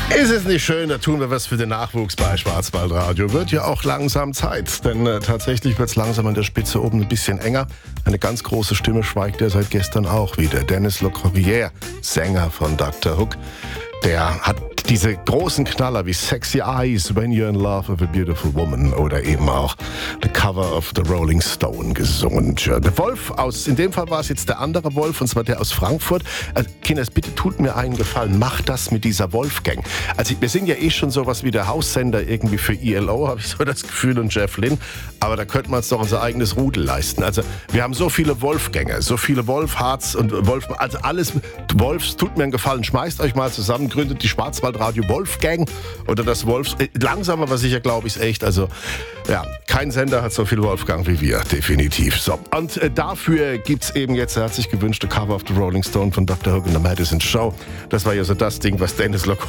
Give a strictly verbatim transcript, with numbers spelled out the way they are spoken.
Ist es nicht schön, da tun wir was für den Nachwuchs bei Schwarzwaldradio. Wird ja auch langsam Zeit, denn äh, tatsächlich wird es langsam an der Spitze oben ein bisschen enger. Eine ganz große Stimme schweigt ja seit gestern auch wieder. Dennis LeCorrier, Sänger von Doktor Hook, der hat diese großen Knaller wie Sexy Eyes, When You're in Love with a Beautiful Woman oder eben auch The Cover of the Rolling Stone gesungen. Tja, der Wolf aus, in dem Fall war es jetzt der andere Wolf, und zwar der aus Frankfurt. Also, Kinders, bitte tut mir einen Gefallen, macht das mit dieser Wolfgang. Also wir sind ja eh schon sowas wie der Haussender irgendwie für I L O, habe ich so das Gefühl, und Jeff Lynne. Aber da könnten wir uns doch unser eigenes Rudel leisten. Also wir haben so viele Wolfgänger, so viele Wolfhards und Wolf, also alles Wolfs, tut mir einen Gefallen, schmeißt euch mal zusammen, gründet die Schwarzwaldradio Wolfgang oder das Wolfs... Äh, langsam aber sicher, glaube ich, ist echt. Also ja, kein Sender hat so viel Wolfgang wie wir, definitiv. So, und äh, dafür gibt's eben jetzt, er hat sich gewünscht, The Cover of the Rolling Stone von Doktor Hook in the Madison Show. Das war ja so das Ding, was Dennis LeCorrier